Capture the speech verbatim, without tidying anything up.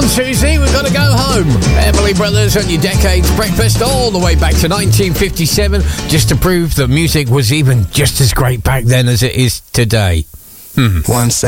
Susie, we've got to go home. Everly Brothers and your Decades Breakfast all the way back to nineteen fifty-seven, just to prove that music was even just as great back then as it is today. Hmm. One